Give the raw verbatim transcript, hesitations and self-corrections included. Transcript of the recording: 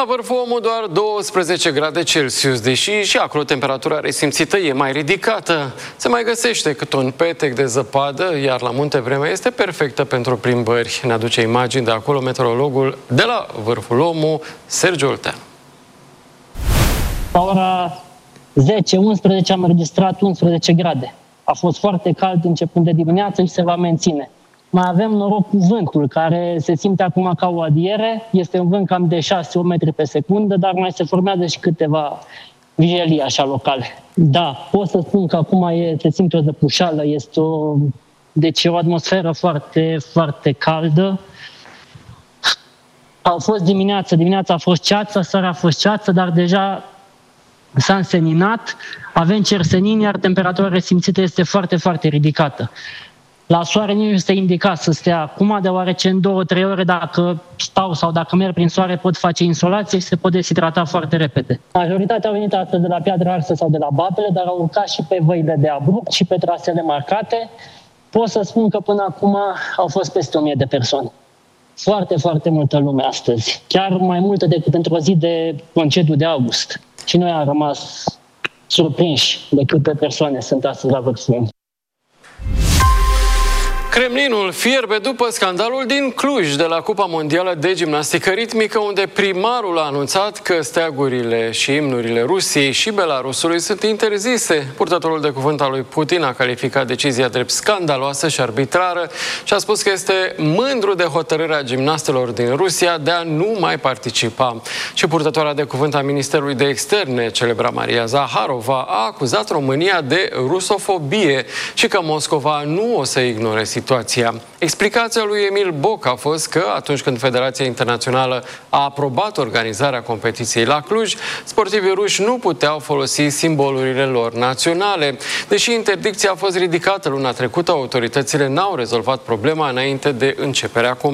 La Vârful Omul doar douăsprezece grade Celsius, deși și acolo temperatura resimțită e mai ridicată. Se mai găsește cât un petec de zăpadă, iar la munte vremea este perfectă pentru plimbări. Ne aduce imagini de acolo meteorologul de la Vârful Omul, Sergiu Olteanu. La ora zece unsprezece am înregistrat unsprezece grade. A fost foarte cald începând de dimineață și se va menține. Mai avem noroc cu vântul, care se simte acum ca o adiere. Este un vânt cam de șase opt metri pe secundă, dar mai se formează și câteva vijelii așa locale. Da, pot să spun că acum e, se simte o zăpușală, este o, deci o atmosferă foarte, foarte caldă. A fost dimineața, dimineața a fost ceață, seara a fost ceață, dar deja s-a înseninat, avem cersenin, iar temperatura resimțită este foarte, foarte ridicată. La soare nici nu se indica să stea acum, deoarece în două trei ore, dacă stau sau dacă merg prin soare, pot face insolație și se pot deshidrata foarte repede. Majoritatea au venit astăzi de la Piatra Arsă sau de la Babele, dar au urcat și pe văile de abrupt și pe trasele marcate. Pot să spun că până acum au fost peste o mie de persoane. Foarte, foarte multă lume astăzi. Chiar mai multă decât într-o zi de concediu de august. Și noi am rămas surprinși de câte persoane sunt astăzi la Vârful Omul. Kremlinul fierbe după scandalul din Cluj de la Cupa Mondială de Gimnastică Ritmică, unde primarul a anunțat că steagurile și imnurile Rusiei și Belarusului sunt interzise. Purtătorul de cuvânt al lui Putin a calificat decizia drept scandaloasă și arbitrară și a spus că este mândru de hotărârea gimnastelor din Rusia de a nu mai participa. Și purtătoarea de cuvânt a Ministerului de Externe, celebra Maria Zaharova, a acuzat România de rusofobie și că Moscova nu o să ignore situația. Situația. Explicația lui Emil Boc a fost că atunci când Federația Internațională a aprobat organizarea competiției la Cluj, sportivii ruși nu puteau folosi simbolurile lor naționale. Deși interdicția a fost ridicată luna trecută, autoritățile n-au rezolvat problema înainte de începerea competiției.